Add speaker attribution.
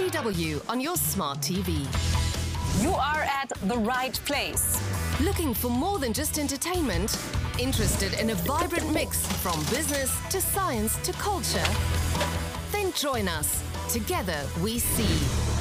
Speaker 1: DW on your smart TV.
Speaker 2: You are at the right place.
Speaker 1: Looking for more than just entertainment? Interested in a vibrant mix from business to science to culture? Then join us. Together we see.